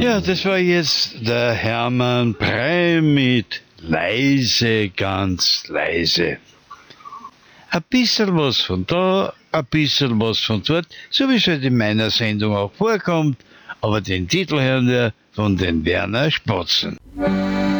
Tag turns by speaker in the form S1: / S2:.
S1: Ja, das war jetzt der Hermann Prey mit Leise, ganz leise. Ein bisschen was von da, ein bisschen was von dort, so wie es halt in meiner Sendung auch vorkommt, aber den Titel hören wir von den Werner Spatzen.